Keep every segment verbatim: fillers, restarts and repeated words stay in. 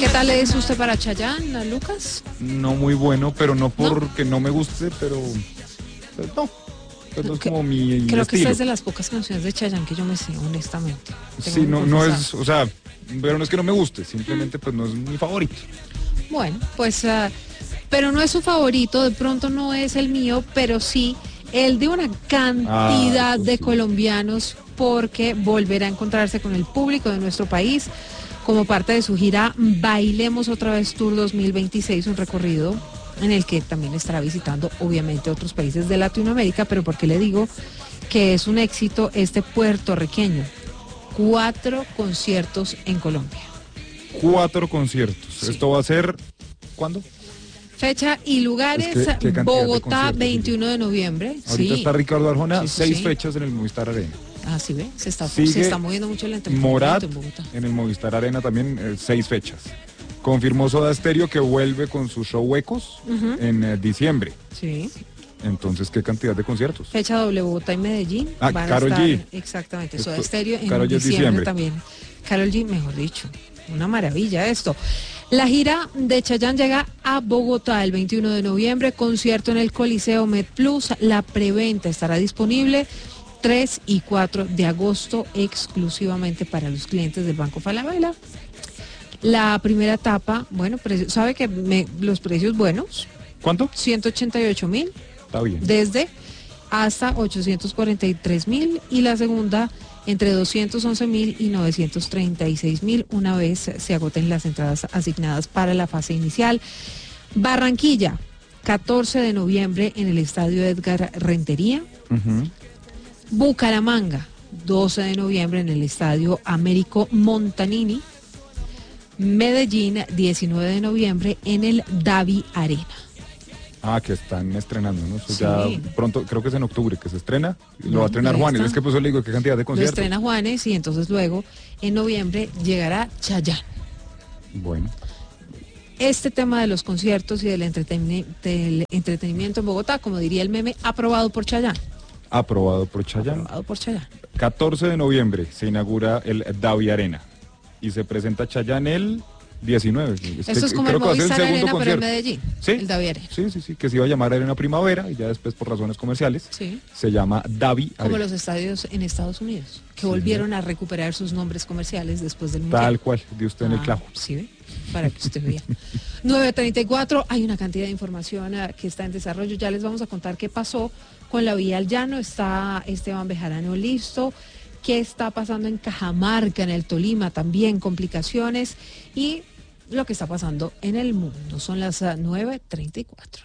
¿Qué tal es usted para Chayanne, Lucas? No muy bueno, pero no porque no, no me guste, pero, pero no. Pero no es como mi Creo estilo. que esta es de las pocas canciones de Chayanne que yo me sé, honestamente. Tengo Sí, que no, no confesar. es, o sea, pero no es que no me guste, simplemente pues no es mi favorito. Bueno, pues, uh, pero no es su favorito, de pronto no es el mío, pero sí el de una cantidad Ah, eso de sí. colombianos, porque volverá a encontrarse con el público de nuestro país como parte de su gira Bailemos Otra Vez Tour dos mil veintiséis, un recorrido en el que también estará visitando obviamente otros países de Latinoamérica. Pero ¿por qué le digo que es un éxito este puertorriqueño? Cuatro conciertos en Colombia. Cuatro conciertos. Sí. Esto va a ser, ¿cuándo? Fecha y lugares, Es que, ¿qué cantidad de Bogotá, conciertos, veintiuno de noviembre. Ahorita Sí. está Ricardo Arjona, Sí, sí, seis sí. fechas en el Movistar Arena. Ah, sí, ve, se está, Sigue se está moviendo mucho el entretenimiento Morat en Bogotá. en el Movistar Arena también, eh, seis fechas. Confirmó Soda Stereo que vuelve con su show Huecos Ujú. en eh, diciembre. Sí. Entonces, ¿qué cantidad de conciertos? Fecha doble, Bogotá y Medellín. Ah, Van a Karol estar- G. Exactamente, Esto- Soda Stereo en Karol G es diciembre, diciembre. también. Karol G, mejor dicho. Una maravilla esto. La gira de Chayanne llega a Bogotá el veintiuno de noviembre, concierto en el Coliseo MedPlus. La preventa estará disponible tres y cuatro de agosto exclusivamente para los clientes del Banco Falabella. La primera etapa, bueno, pre- sabe que me- los precios buenos, ¿Cuánto? ciento ochenta y ocho mil Está bien. desde hasta ochocientos cuarenta y tres mil, y la segunda entre doscientos once mil y novecientos treinta y seis mil una vez se agoten las entradas asignadas para la fase inicial. Barranquilla, catorce de noviembre en el Estadio Edgar Rentería. Ujú. Bucaramanga, doce de noviembre en el Estadio Américo Montanini. Medellín, diecinueve de noviembre en el Davi Arena. Ah, que están estrenando, ¿no? Eso Sí. ya pronto, creo que es en octubre que se estrena. Lo va a estrenar ahí Juanes. está. Es que pues yo le digo qué cantidad de Lo conciertos. estrena Juanes y entonces luego en noviembre llegará Chayanne. Bueno, Este tema de los conciertos y del, entreteni- del entretenimiento en Bogotá, como diría el meme, aprobado por Chayanne. aprobado por Chayanne. Aprobado por Chayanne. catorce de noviembre se inaugura el Davi Arena y se presenta Chayanne el diecinueve. Es Esto que es como creo el que va a ser Movistar Arena, pero en concierto. Medellín. Sí, El Davi Arena. sí, sí, sí, que se iba a llamar Arena Primavera y ya después por razones comerciales Sí. se llama Davi Como Arena. los estadios en Estados Unidos, que Sí, volvieron a recuperar sus nombres comerciales después del Mundial. Tal cual, de usted en el Ah, clavo. Sí, ¿ve? Para que usted vea. nueve treinta y cuatro, hay una cantidad de información eh, que está en desarrollo. Ya les vamos a contar qué pasó con la vía al llano. Está Esteban Bejarano listo. ¿Qué está pasando en Cajamarca, en el Tolima? También complicaciones. Y lo que está pasando en el mundo. Son las eh, nueve treinta y cuatro.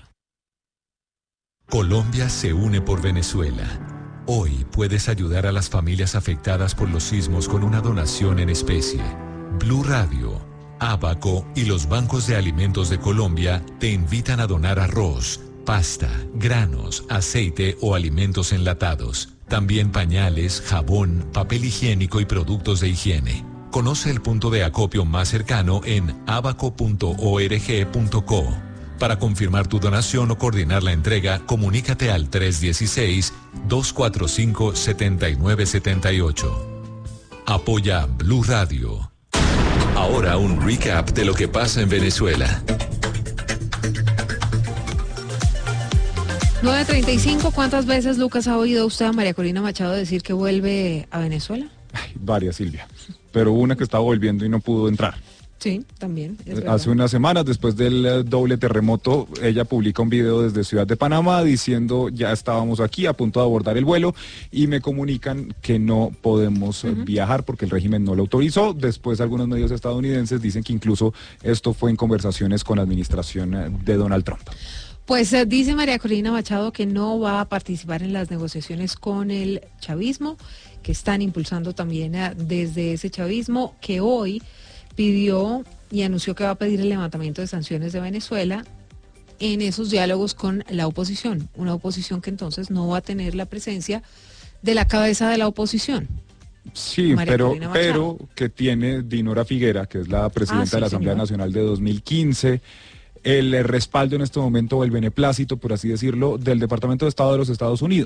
Colombia se une por Venezuela. Hoy puedes ayudar a las familias afectadas por los sismos con una donación en especie. Blue Radio, Abaco y los bancos de alimentos de Colombia te invitan a donar arroz, pasta, granos, aceite o alimentos enlatados. También pañales, jabón, papel higiénico y productos de higiene. Conoce el punto de acopio más cercano en abaco punto org punto co. Para confirmar tu donación o coordinar la entrega, comunícate al tres uno seis, dos cuatro cinco, siete nueve siete ocho. Apoya Blue Radio. Ahora un recap de lo que pasa en Venezuela. nueve treinta y cinco, ¿cuántas veces, Lucas, ha oído usted a María Corina Machado decir que vuelve a Venezuela? Ay, varias, Silvia. Pero una que estaba volviendo y no pudo entrar. Sí, también. Es verdad. Hace unas semanas, después del eh, doble terremoto, ella publica un video desde Ciudad de Panamá diciendo ya estábamos aquí a punto de abordar el vuelo y me comunican que no podemos eh, Ujú. viajar porque el régimen no lo autorizó. Después algunos medios estadounidenses dicen que incluso esto fue en conversaciones con la administración eh, de Donald Trump. Pues eh, dice María Corina Machado que no va a participar en las negociaciones con el chavismo, que están impulsando también eh, desde ese chavismo, que hoy pidió y anunció que va a pedir el levantamiento de sanciones de Venezuela en esos diálogos con la oposición, una oposición que entonces no va a tener la presencia de la cabeza de la oposición. Sí, María pero, Corina Machado. pero que tiene Dinora Figuera, que es la presidenta Ah, sí, de la Asamblea señor. Nacional de dos mil quince, el eh, respaldo en este momento, o el beneplácito, por así decirlo, del Departamento de Estado de los Estados Unidos.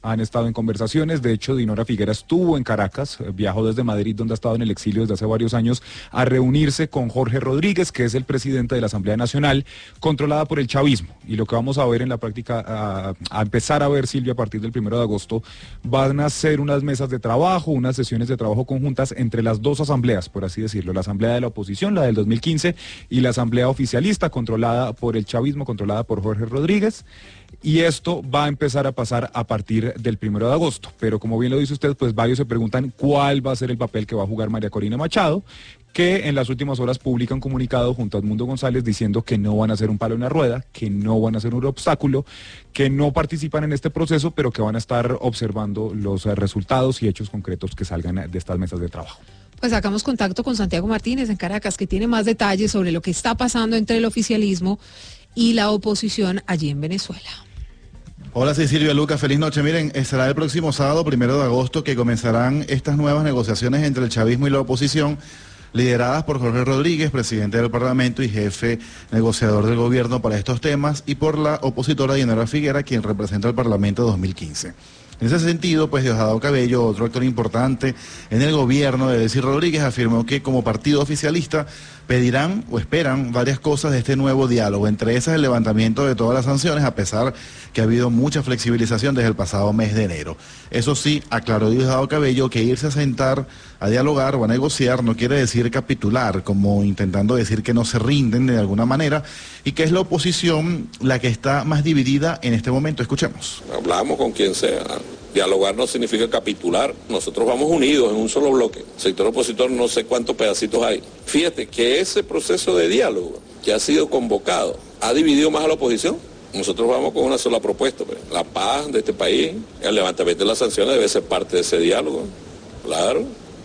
han estado en conversaciones. De hecho, Dinora Figuera estuvo en Caracas, viajó desde Madrid, donde ha estado en el exilio desde hace varios años, a reunirse con Jorge Rodríguez, que es el presidente de la Asamblea Nacional, controlada por el chavismo. Y lo que vamos a ver en la práctica, a, a empezar a ver, Silvia, a partir del primero de agosto, van a ser unas mesas de trabajo, unas sesiones de trabajo conjuntas entre las dos asambleas, por así decirlo, la asamblea de la oposición, la del dos mil quince, y la asamblea oficialista, controlada por el chavismo, controlada por Jorge Rodríguez, y esto va a empezar a pasar a partir del primero de agosto. Pero como bien lo dice usted, pues varios se preguntan cuál va a ser el papel que va a jugar María Corina Machado, que en las últimas horas publica un comunicado junto a Edmundo González diciendo que no van a ser un palo en la rueda, que no van a ser un obstáculo, que no participan en este proceso, pero que van a estar observando los resultados y hechos concretos que salgan de estas mesas de trabajo. Pues sacamos contacto con Santiago Martínez en Caracas, que tiene más detalles sobre lo que está pasando entre el oficialismo y la oposición allí en Venezuela. Hola, sí, Silvia, Lucas, feliz noche. Miren, será el próximo sábado, primero de agosto, que comenzarán estas nuevas negociaciones entre el chavismo y la oposición, lideradas por Jorge Rodríguez, presidente del Parlamento y jefe negociador del gobierno para estos temas, y por la opositora Dinora Figuera, quien representa al Parlamento dos mil quince. En ese sentido, pues Diosdado Cabello, otro actor importante en el gobierno de Delcy Rodríguez, afirmó que como partido oficialista pedirán o esperan varias cosas de este nuevo diálogo, entre esas el levantamiento de todas las sanciones, a pesar que ha habido mucha flexibilización desde el pasado mes de enero. Eso sí, aclaró Diosdado Cabello que irse a sentar a dialogar o a negociar no quiere decir capitular, como intentando decir que no se rinden de alguna manera, y que es la oposición la que está más dividida en este momento. Escuchemos. Hablamos con quien sea. Dialogar no significa capitular. Nosotros vamos unidos en un solo bloque. El sector opositor no sé cuántos pedacitos hay. Fíjate que ese proceso de diálogo que ha sido convocado ha dividido más a la oposición. Nosotros vamos con una sola propuesta. Pues. La paz de este país, el levantamiento de las sanciones debe ser parte de ese diálogo. Claro.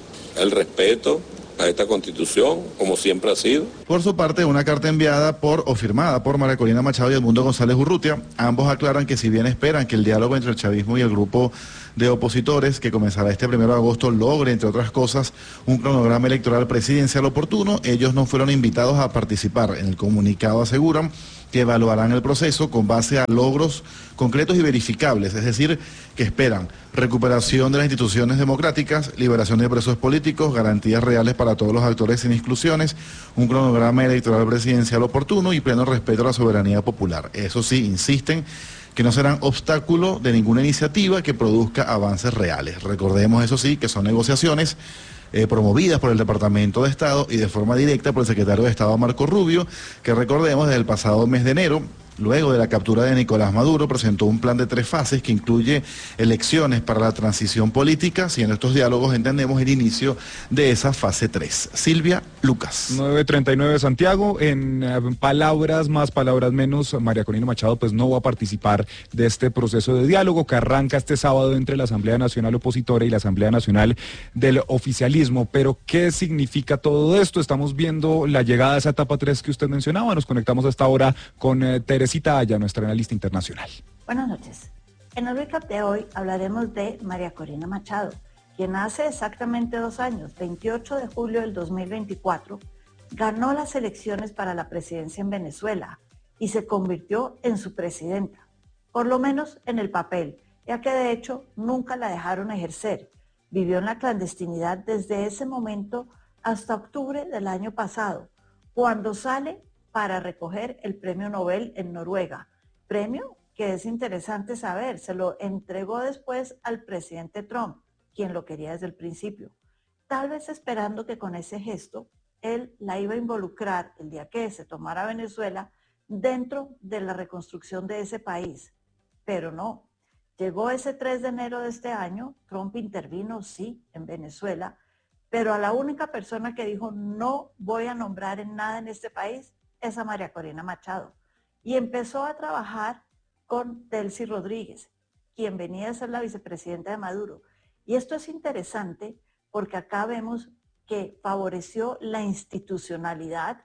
El respeto a esta Constitución, como siempre ha sido. Por su parte, una carta enviada por o firmada por María Corina Machado y Edmundo González Urrutia, ambos aclaran que si bien esperan que el diálogo entre el chavismo y el grupo de opositores que comenzará este primero de agosto logre, entre otras cosas, un cronograma electoral presidencial oportuno, ellos no fueron invitados a participar. En el comunicado aseguran que evaluarán el proceso con base a logros concretos y verificables, es decir, que esperan recuperación de las instituciones democráticas, liberación de presos políticos, garantías reales para todos los actores sin exclusiones, un cronograma electoral presidencial oportuno y pleno respeto a la soberanía popular. Eso sí, insisten que no serán obstáculo de ninguna iniciativa que produzca avances reales. Recordemos, eso sí, que son negociaciones Eh, promovidas por el Departamento de Estado y de forma directa por el secretario de Estado Marco Rubio, que recordemos desde el pasado mes de enero, luego de la captura de Nicolás Maduro, presentó un plan de tres fases que incluye elecciones para la transición política, si en estos diálogos entendemos el inicio de esa fase tres. Silvia, Lucas. nueve treinta y nueve Santiago, en eh, palabras más, palabras menos, María Corina Machado pues no va a participar de este proceso de diálogo que arranca este sábado entre la Asamblea Nacional Opositora y la Asamblea Nacional del Oficialismo. Pero, ¿qué significa todo esto? Estamos viendo la llegada a esa etapa tres que usted mencionaba. Nos conectamos a esta hora con eh, Teresita Aya, nuestra analista internacional. Buenas noches. En el recap de hoy hablaremos de María Corina Machado, quien hace exactamente dos años, veintiocho de julio del dos mil veinticuatro, ganó las elecciones para la presidencia en Venezuela y se convirtió en su presidenta, por lo menos en el papel, ya que de hecho nunca la dejaron ejercer. Vivió en la clandestinidad desde ese momento hasta octubre del año pasado, cuando sale para recoger el premio Nobel en Noruega, premio que es interesante saber, se lo entregó después al presidente Trump, quien lo quería desde el principio, tal vez esperando que con ese gesto él la iba a involucrar el día que se tomara Venezuela dentro de la reconstrucción de ese país, pero no. Llegó ese tres de enero de este año, Trump intervino, sí, en Venezuela, pero a la única persona que dijo no voy a nombrar en nada en este país es a María Corina Machado. Y empezó a trabajar con Delcy Rodríguez, quien venía a ser la vicepresidenta de Maduro. Y esto es interesante porque acá vemos que favoreció la institucionalidad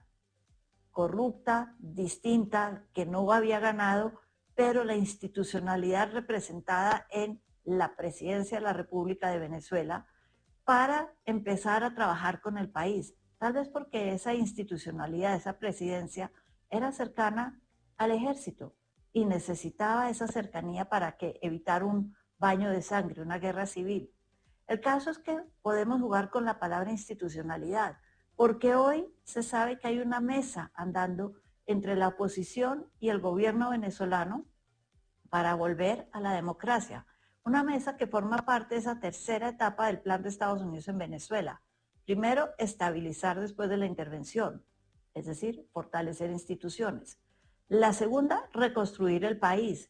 corrupta, distinta, que no había ganado, pero la institucionalidad representada en la presidencia de la República de Venezuela para empezar a trabajar con el país. Tal vez porque esa institucionalidad, esa presidencia, era cercana al ejército y necesitaba esa cercanía para que evitar un baño de sangre, una guerra civil. El caso es que podemos jugar con la palabra institucionalidad, porque hoy se sabe que hay una mesa andando entre la oposición y el gobierno venezolano para volver a la democracia. Una mesa que forma parte de esa tercera etapa del plan de Estados Unidos en Venezuela. Primero, estabilizar después de la intervención, es decir, fortalecer instituciones. La segunda, reconstruir el país,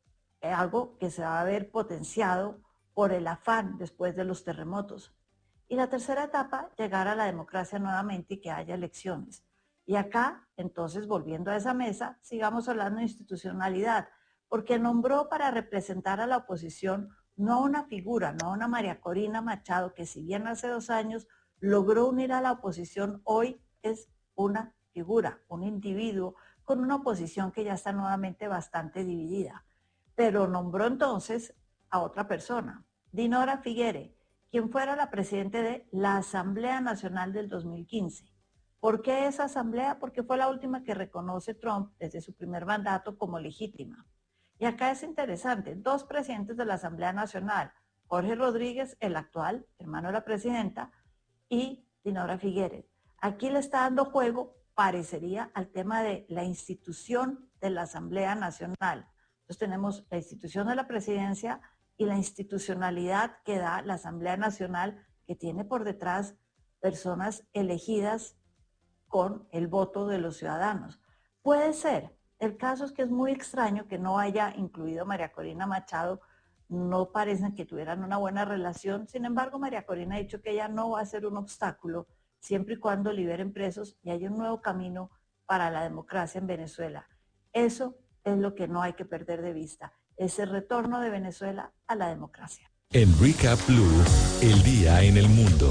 algo que se va a ver potenciado por el afán después de los terremotos. Y la tercera etapa, llegar a la democracia nuevamente y que haya elecciones. Y acá, entonces, volviendo a esa mesa, sigamos hablando de institucionalidad, porque nombró para representar a la oposición no a una figura, no a una María Corina Machado, que si bien hace dos años logró unir a la oposición, hoy es una figura, un individuo con una oposición que ya está nuevamente bastante dividida. Pero nombró entonces a otra persona, Dinora Figuere, quien fuera la presidenta de la Asamblea Nacional del dos mil quince. ¿Por qué esa asamblea? Porque fue la última que reconoce Trump desde su primer mandato como legítima. Y acá es interesante, dos presidentes de la Asamblea Nacional, Jorge Rodríguez, el actual, hermano de la presidenta, y Dinora Figuere. Aquí le está dando juego, parecería, al tema de la institución de la Asamblea Nacional. Entonces tenemos la institución de la presidencia y la institucionalidad que da la Asamblea Nacional, que tiene por detrás personas elegidas con el voto de los ciudadanos. Puede ser. El caso es que es muy extraño que no haya incluido a María Corina Machado. No parecen que tuvieran una buena relación. Sin embargo, María Corina ha dicho que ella no va a ser un obstáculo siempre y cuando liberen presos y haya un nuevo camino para la democracia en Venezuela. Eso es lo que no hay que perder de vista, ese retorno de Venezuela a la democracia. En Recap Blue, el día en el mundo.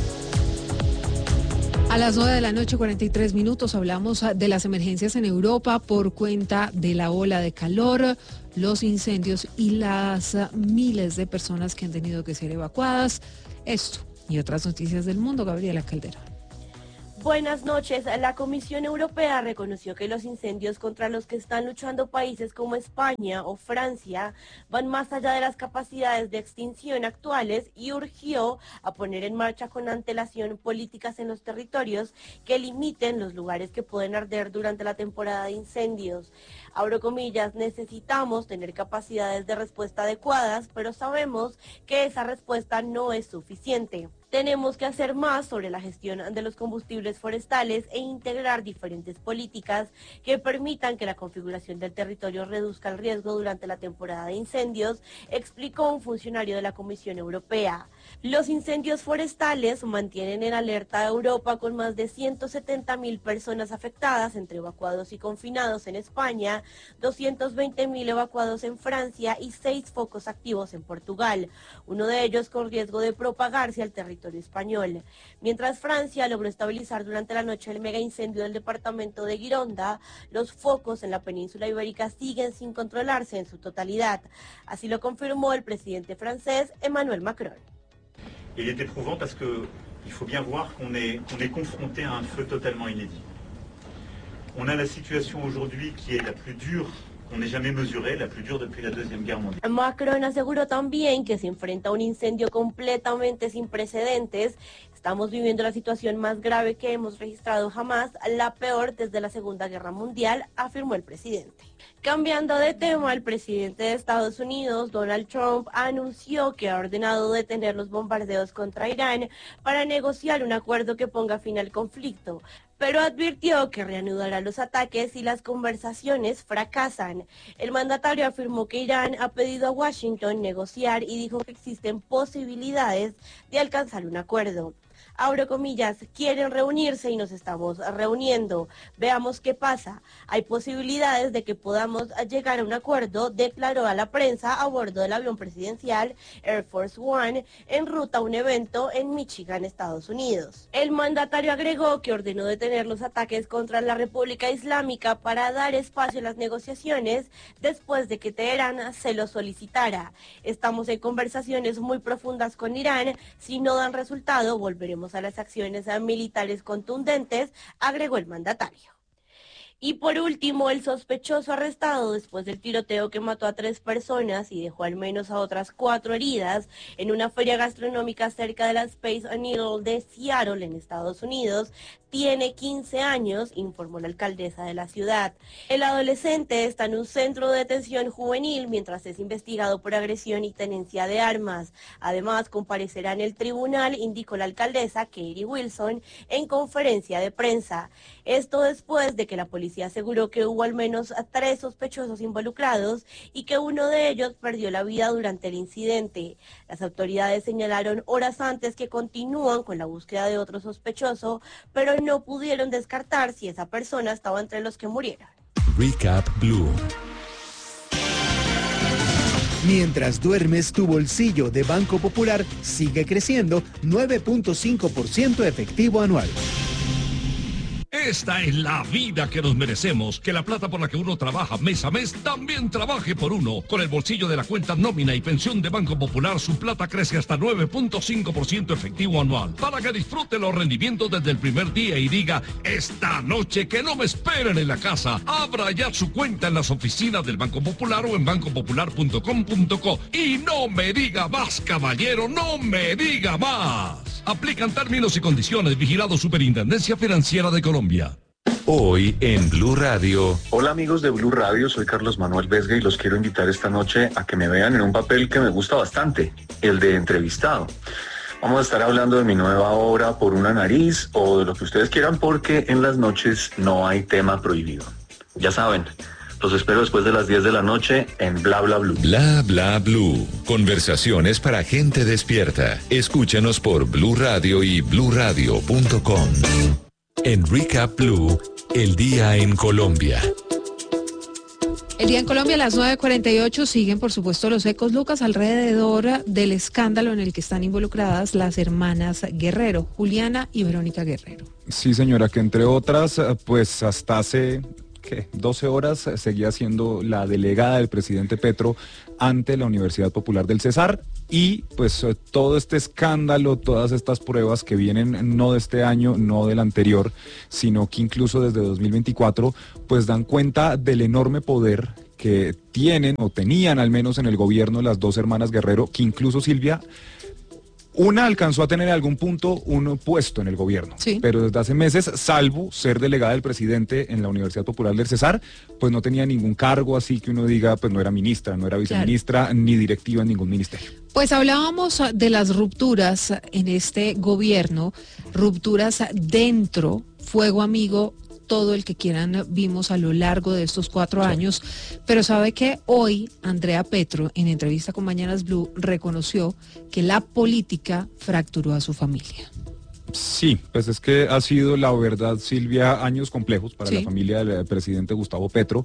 A las nueve de la noche, cuarenta y tres minutos, hablamos de las emergencias en Europa por cuenta de la ola de calor, los incendios y las miles de personas que han tenido que ser evacuadas. Esto y otras noticias del mundo, Gabriela Calderón. Buenas noches. La Comisión Europea reconoció que los incendios contra los que están luchando países como España o Francia van más allá de las capacidades de extinción actuales y urgió a poner en marcha con antelación políticas en los territorios que limiten los lugares que pueden arder durante la temporada de incendios. Abro comillas, necesitamos tener capacidades de respuesta adecuadas, pero sabemos que esa respuesta no es suficiente. Tenemos que hacer más sobre la gestión de los combustibles forestales e integrar diferentes políticas que permitan que la configuración del territorio reduzca el riesgo durante la temporada de incendios, explicó un funcionario de la Comisión Europea. Los incendios forestales mantienen en alerta a Europa con más de ciento setenta mil personas afectadas entre evacuados y confinados en España, doscientos veinte mil evacuados en Francia y seis focos activos en Portugal, uno de ellos con riesgo de propagarse al territorio español. Mientras Francia logró estabilizar durante la noche el mega incendio del departamento de Gironda, los focos en la península ibérica siguen sin controlarse en su totalidad. Así lo confirmó el presidente francés Emmanuel Macron. Il est éprouvant parce que il faut bien voir qu'on est, qu'on est confronté à un feu totalement inédit. On a la situation aujourd'hui qui est la plus dure qu'on n'ait jamais mesurée, la plus dure depuis la Deuxième Guerre mondiale. Macron aseguró también que se enfrenta a un incendio completamente sin precedentes. Estamos viviendo la situación más grave que hemos registrado jamás, la peor desde la Segunda Guerra Mundial, afirmó el presidente. Cambiando de tema, el presidente de Estados Unidos, Donald Trump, anunció que ha ordenado detener los bombardeos contra Irán para negociar un acuerdo que ponga fin al conflicto, pero advirtió que reanudará los ataques si las conversaciones fracasan. El mandatario afirmó que Irán ha pedido a Washington negociar y dijo que existen posibilidades de alcanzar un acuerdo. Abro comillas, quieren reunirse y nos estamos reuniendo. Veamos qué pasa. Hay posibilidades de que podamos llegar a un acuerdo, declaró a la prensa a bordo del avión presidencial Air Force One en ruta a un evento en Michigan, Estados Unidos. El mandatario agregó que ordenó detener los ataques contra la República Islámica para dar espacio a las negociaciones después de que Teherán se lo solicitara. Estamos en conversaciones muy profundas con Irán. Si no dan resultado, volveremos a las acciones militares contundentes, agregó el mandatario. Y por último, el sospechoso arrestado después del tiroteo que mató a tres personas y dejó al menos a otras cuatro heridas en una feria gastronómica cerca de la Space Needle de Seattle, en Estados Unidos, tiene quince años, informó la alcaldesa de la ciudad. El adolescente está en un centro de detención juvenil mientras es investigado por agresión y tenencia de armas. Además, comparecerá en el tribunal, indicó la alcaldesa Katie Wilson en conferencia de prensa. Esto después de que la policía aseguró que hubo al menos tres sospechosos involucrados y que uno de ellos perdió la vida durante el incidente. Las autoridades señalaron horas antes que continúan con la búsqueda de otro sospechoso, pero no pudieron descartar si esa persona estaba entre los que murieron. Recap Blue. Mientras duermes, tu bolsillo de Banco Popular sigue creciendo nueve punto cinco por ciento efectivo anual. Esta es la vida que nos merecemos, que la plata por la que uno trabaja mes a mes también trabaje por uno. Con el bolsillo de la cuenta nómina y pensión de Banco Popular, su plata crece hasta nueve punto cinco por ciento efectivo anual, para que disfrute los rendimientos desde el primer día y diga, esta noche que no me esperen en la casa. Abra ya su cuenta en las oficinas del Banco Popular o en banco popular punto com punto co. Y no me diga más, caballero, no me diga más. Aplican términos y condiciones. Vigilado Superintendencia Financiera de Colombia. Hoy en Blue Radio. Hola amigos de Blue Radio, soy Carlos Manuel Vesga y los quiero invitar esta noche a que me vean en un papel que me gusta bastante, el de entrevistado. Vamos a estar hablando de mi nueva obra Por una nariz o de lo que ustedes quieran, porque en las noches no hay tema prohibido. Ya saben, los espero después de las diez de la noche en Bla Bla Blue. Bla Bla Blue. Conversaciones para gente despierta. Escúchanos por Blue Radio y blue radio punto com. En Recap Blue, el día en Colombia. El día en Colombia a las nueve cuarenta y ocho siguen, por supuesto, los ecos, Lucas, alrededor del escándalo en el que están involucradas las hermanas Guerrero, Juliana y Verónica Guerrero. Sí, señora, que entre otras, pues hasta hace... ¿Qué? doce horas seguía siendo la delegada del presidente Petro ante la Universidad Popular del Cesar y pues todo este escándalo, todas estas pruebas que vienen no de este año, no del anterior, sino que incluso desde dos mil veinticuatro, pues dan cuenta del enorme poder que tienen o tenían al menos en el gobierno las dos hermanas Guerrero, que incluso Silvia... Una alcanzó a tener en algún punto un puesto en el gobierno, sí, pero desde hace meses, salvo ser delegada del presidente en la Universidad Popular del Cesar, pues no tenía ningún cargo, así que uno diga, pues no era ministra, no era viceministra, claro, ni directiva en ningún ministerio. Pues hablábamos de las rupturas en este gobierno, rupturas dentro, fuego amigo, todo el que quieran vimos a lo largo de estos cuatro sí. años, pero sabe que hoy Andrea Petro, en entrevista con Mañanas Blue, reconoció que la política fracturó a su familia. Sí, pues es que ha sido, la verdad, Silvia, años complejos para sí. la familia del presidente Gustavo Petro,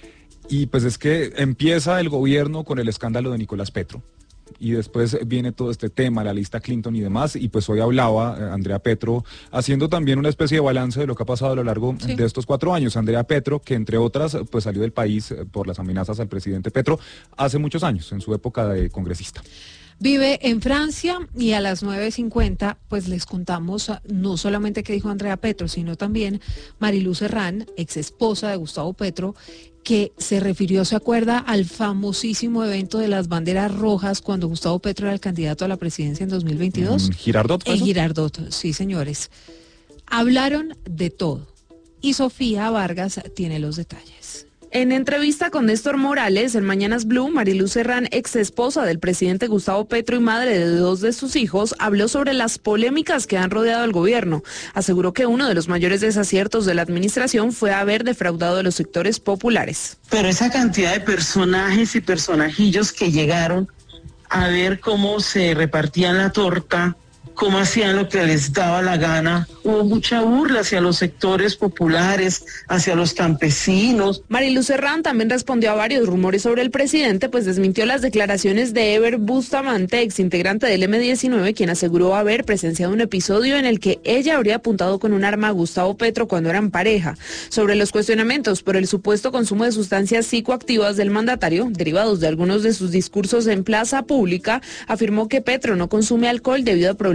y pues es que empieza el gobierno con el escándalo de Nicolás Petro, y después viene todo este tema, la lista Clinton y demás, y pues hoy hablaba eh, Andrea Petro, haciendo también una especie de balance de lo que ha pasado a lo largo sí. de estos cuatro años. Andrea Petro, que entre otras, pues salió del país eh, por las amenazas al presidente Petro hace muchos años, en su época de congresista. Vive en Francia y a las nueve cincuenta pues les contamos no solamente qué dijo Andrea Petro, sino también Mariluz Serrán, ex esposa de Gustavo Petro, que se refirió, ¿se acuerda?, al famosísimo evento de las banderas rojas cuando Gustavo Petro era el candidato a la presidencia en dos mil veintidós. ¿En Girardot fue En eso? Girardot, sí señores. Hablaron de todo y Sofía Vargas tiene los detalles. En entrevista con Néstor Morales en Mañanas Blue, Mariluz Serrán, ex esposa del presidente Gustavo Petro y madre de dos de sus hijos, habló sobre las polémicas que han rodeado al gobierno. Aseguró que uno de los mayores desaciertos de la administración fue haber defraudado a los sectores populares. Pero esa cantidad de personajes y personajillos que llegaron a ver cómo se repartían la torta, cómo hacían lo que les daba la gana. Hubo mucha burla hacia los sectores populares, hacia los campesinos. Mariluz Serrán también respondió a varios rumores sobre el presidente, pues desmintió las declaraciones de Ever Bustamante, ex integrante del eme diecinueve, quien aseguró haber presenciado un episodio en el que ella habría apuntado con un arma a Gustavo Petro cuando eran pareja. Sobre los cuestionamientos por el supuesto consumo de sustancias psicoactivas del mandatario, derivados de algunos de sus discursos en plaza pública, afirmó que Petro no consume alcohol debido a problemas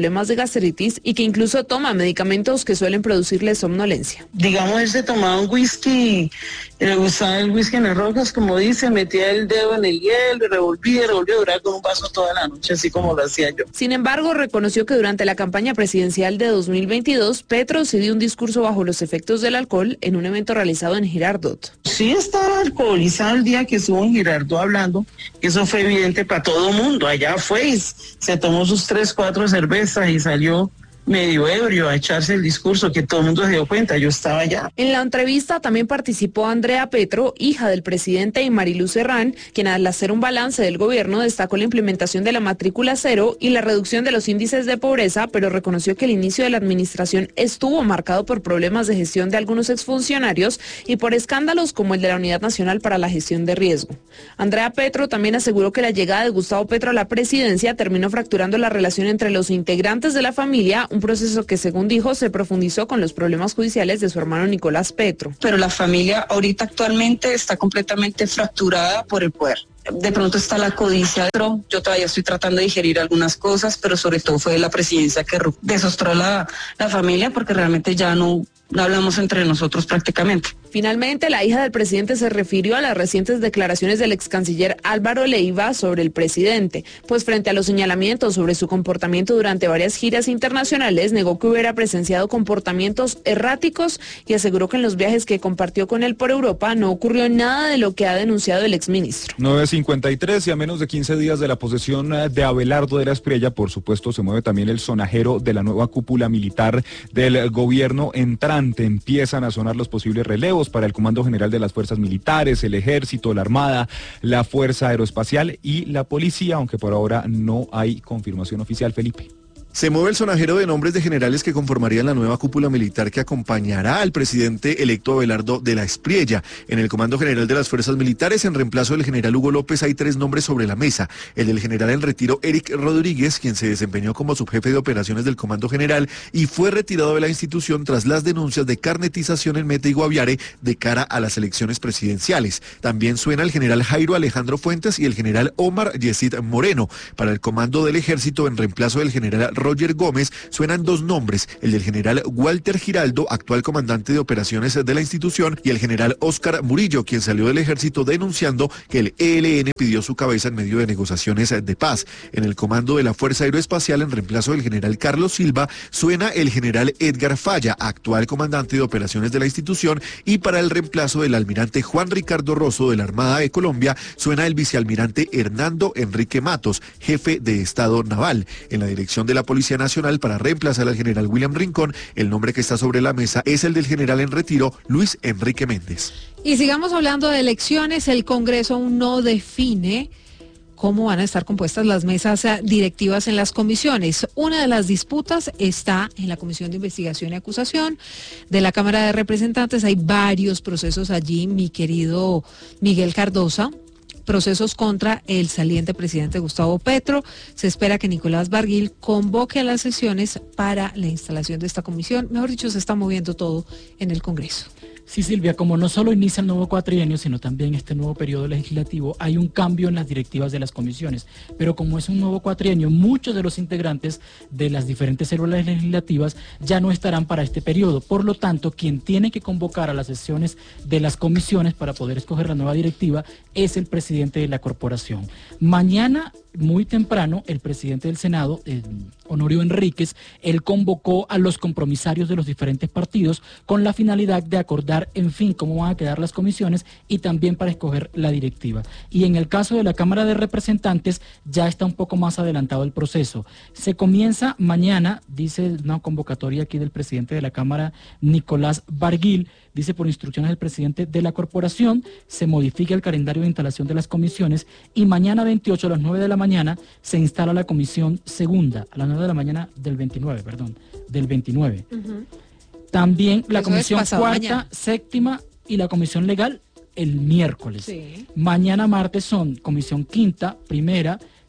problemas de gastritis y que incluso toma medicamentos que suelen producirle somnolencia. Digamos, él se tomaba un whisky, le gustaba el whisky en las rocas, como dice, metía el dedo en el hielo y revolvía, revolvía, durar con un vaso toda la noche, así como lo hacía yo. Sin embargo, reconoció que durante la campaña presidencial de dos mil veintidós, Petro sí dio un discurso bajo los efectos del alcohol en un evento realizado en Girardot. Sí estaba alcoholizado el día que estuvo en Girardot hablando, eso fue evidente para todo mundo, allá fue y se tomó sus tres, cuatro cervezas y salió medio ebrio a echarse el discurso, que todo el mundo se dio cuenta, yo estaba allá. En la entrevista también participó Andrea Petro, hija del presidente, y Mariluz Serrán, quien al hacer un balance del gobierno destacó la implementación de la matrícula cero y la reducción de los índices de pobreza, pero reconoció que el inicio de la administración estuvo marcado por problemas de gestión de algunos exfuncionarios y por escándalos como el de la Unidad Nacional para la Gestión de Riesgo. Andrea Petro también aseguró que la llegada de Gustavo Petro a la presidencia terminó fracturando la relación entre los integrantes de la familia, un proceso que, según dijo, se profundizó con los problemas judiciales de su hermano Nicolás Petro. Pero la familia ahorita actualmente está completamente fracturada por el poder. De pronto está la codicia, pero yo todavía estoy tratando de digerir algunas cosas, pero sobre todo fue la presidencia que desostró la, la familia, porque realmente ya no, no hablamos entre nosotros prácticamente. Finalmente, la hija del presidente se refirió a las recientes declaraciones del ex canciller Álvaro Leiva sobre el presidente, pues frente a los señalamientos sobre su comportamiento durante varias giras internacionales, negó que hubiera presenciado comportamientos erráticos y aseguró que en los viajes que compartió con él por Europa no ocurrió nada de lo que ha denunciado el exministro. nueve cincuenta y tres y a menos de quince días de la posesión de Abelardo de la Espriella, por supuesto, se mueve también el sonajero de la nueva cúpula militar del gobierno entrante. Empiezan a sonar los posibles relevos para el Comando General de las Fuerzas Militares, el Ejército, la Armada, la Fuerza Aeroespacial y la Policía, aunque por ahora no hay confirmación oficial, Felipe. Se mueve el sonajero de nombres de generales que conformarían la nueva cúpula militar que acompañará al presidente electo Abelardo de la Espriella. En el Comando General de las Fuerzas Militares, en reemplazo del general Hugo López, hay tres nombres sobre la mesa. El del general en retiro Eric Rodríguez, quien se desempeñó como subjefe de operaciones del Comando General y fue retirado de la institución tras las denuncias de carnetización en Meta y Guaviare de cara a las elecciones presidenciales. También suena el general Jairo Alejandro Fuentes y el general Omar Yesid Moreno. Para el Comando del Ejército, en reemplazo del general Roger Gómez, suenan dos nombres, el del general Walter Giraldo, actual comandante de operaciones de la institución, y el general Óscar Murillo, quien salió del ejército denunciando que el E L N pidió su cabeza en medio de negociaciones de paz. En el comando de la Fuerza Aeroespacial, en reemplazo del general Carlos Silva, suena el general Edgar Falla, actual comandante de operaciones de la institución, y para el reemplazo del almirante Juan Ricardo Rosso de la Armada de Colombia, suena el vicealmirante Hernando Enrique Matos, jefe de Estado Naval. En la dirección de la Policía Nacional, para reemplazar al general William Rincón, el nombre que está sobre la mesa es el del general en retiro Luis Enrique Méndez. Y sigamos hablando de elecciones. El Congreso aún no define cómo van a estar compuestas las mesas directivas en las comisiones. Una de las disputas está en la Comisión de Investigación y Acusación de la Cámara de Representantes. Hay varios procesos allí, mi querido Miguel Cardosa. Procesos contra el saliente presidente Gustavo Petro. Se espera que Nicolás Barguil convoque a las sesiones para la instalación de esta comisión. Mejor dicho, se está moviendo todo en el Congreso. Sí, Silvia, como no solo inicia el nuevo cuatrienio, sino también este nuevo periodo legislativo, hay un cambio en las directivas de las comisiones. Pero como es un nuevo cuatrienio, muchos de los integrantes de las diferentes células legislativas ya no estarán para este periodo. Por lo tanto, quien tiene que convocar a las sesiones de las comisiones para poder escoger la nueva directiva es el presidente de la corporación. Mañana, muy temprano, el presidente del Senado, eh, Honorio Enríquez, él convocó a los compromisarios de los diferentes partidos con la finalidad de acordar, en fin, cómo van a quedar las comisiones y también para escoger la directiva. Y en el caso de la Cámara de Representantes ya está un poco más adelantado el proceso. Se comienza mañana, dice una convocatoria aquí del presidente de la Cámara, Nicolás Barguil, dice por instrucciones del presidente de la corporación, se modifica el calendario de instalación de las comisiones y mañana veintiocho a las nueve de la mañana se instala la comisión segunda, a las nueve de la mañana del veintinueve, perdón, del veintinueve. Uh-huh. También la Eso comisión cuarta, mañana. Séptima y la comisión legal el miércoles. Sí. Mañana martes son comisión quinta, primera,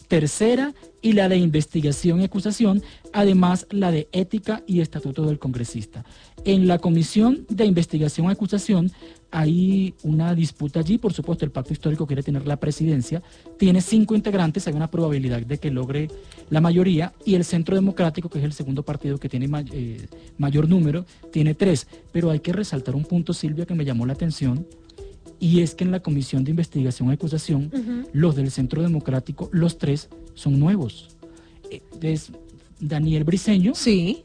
tercera y la de investigación y acusación, además la de ética y estatuto del congresista. En la comisión de investigación y acusación hay una disputa allí, por supuesto el pacto histórico quiere tener la presidencia, tiene cinco integrantes, hay una probabilidad de que logre la mayoría, y el Centro Democrático, que es el segundo partido que tiene may eh, mayor número, tiene tres. Pero hay que resaltar un punto, Silvia, que me llamó la atención, y es que en la comisión de investigación y acusación, uh-huh. los del Centro Democrático, los tres son nuevos. Es Daniel Briceño, sí.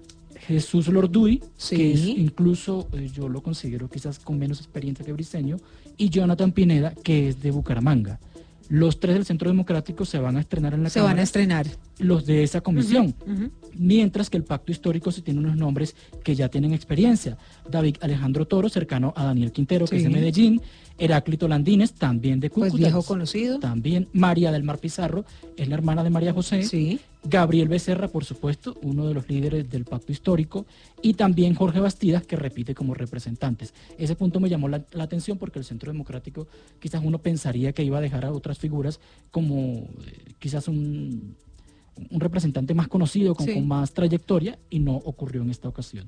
Jesús Lorduy, sí. que es incluso, eh, yo lo considero quizás con menos experiencia que Briceño, y Jonathan Pineda, que es de Bucaramanga. Los tres del Centro Democrático se van a estrenar en la se Cámara. Se van a estrenar. Los de esa comisión. Uh-huh, uh-huh. Mientras que el pacto histórico sí tiene unos nombres que ya tienen experiencia. David Alejandro Toro, cercano a Daniel Quintero, sí. que es de Medellín. Heráclito Landines, también de Cúcuta. Pues viejo conocido. También María del Mar Pizarro, es la hermana de María José. Sí. Gabriel Becerra, por supuesto, uno de los líderes del pacto histórico. Y también Jorge Bastidas, que repite como representantes. Ese punto me llamó la, la atención porque el Centro Democrático quizás uno pensaría que iba a dejar a otras figuras como eh, quizás un... un representante más conocido, con, sí. con más trayectoria, y no ocurrió en esta ocasión.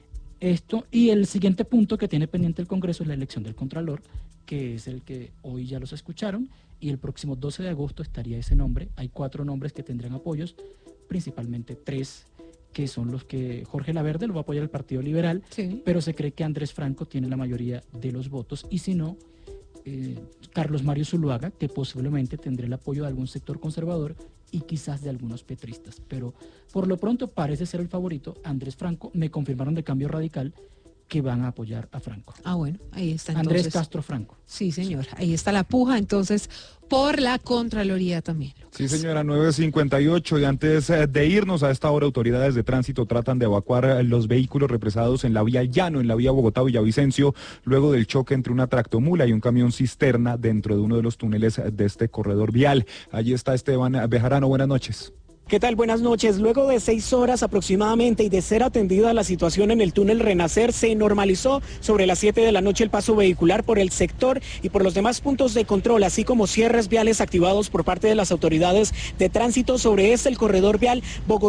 Esto, y el siguiente punto que tiene pendiente el Congreso es la elección del Contralor, que es el que hoy ya los escucharon, y el próximo doce de agosto estaría ese nombre. Hay cuatro nombres que tendrán apoyos, principalmente tres, que son los que Jorge Laverde lo va a apoyar el Partido Liberal, sí. pero se cree que Andrés Franco tiene la mayoría de los votos, y si no, eh, Carlos Mario Zuluaga, que posiblemente tendrá el apoyo de algún sector conservador y quizás de algunos petristas, pero por lo pronto parece ser el favorito Andrés Franco. Me confirmaron de Cambio Radical que van a apoyar a Franco. Ah, bueno, ahí está entonces. Andrés Castro Franco. Sí, señor, sí. Ahí está la puja, entonces, por la Contraloría también. Sí, señora, nueve cincuenta y ocho, y antes de irnos, a esta hora autoridades de tránsito tratan de evacuar los vehículos represados en la vía Llano, en la vía Bogotá-Villavicencio, luego del choque entre una tractomula y un camión cisterna dentro de uno de los túneles de este corredor vial. Allí está Esteban Bejarano, buenas noches. ¿Qué tal? Buenas noches. Luego de seis horas aproximadamente y de ser atendida la situación en el túnel Renacer, se normalizó sobre las siete de la noche el paso vehicular por el sector y por los demás puntos de control, así como cierres viales activados por parte de las autoridades de tránsito sobre este, el corredor vial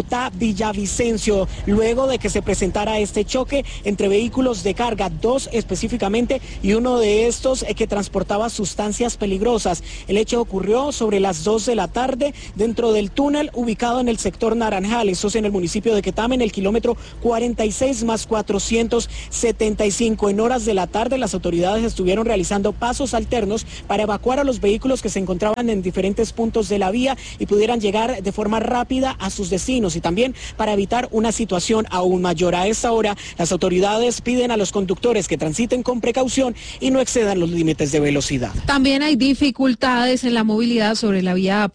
Bogotá-Villavicencio, luego de que se presentara este choque entre vehículos de carga, dos específicamente, y uno de estos eh, que transportaba sustancias peligrosas. El hecho ocurrió sobre las dos de la tarde dentro del túnel ubicado en el sector Naranjal, eso es en el municipio de Quetame, en el kilómetro cuarenta y seis más cuatrocientos setenta y cinco. En horas de la tarde las autoridades estuvieron realizando pasos alternos para evacuar a los vehículos que se encontraban en diferentes puntos de la vía y pudieran llegar de forma rápida a sus destinos, y también para evitar una situación aún mayor. A esta hora las autoridades piden a los conductores que transiten con precaución y no excedan los límites de velocidad. También hay dificultades en la movilidad sobre la vía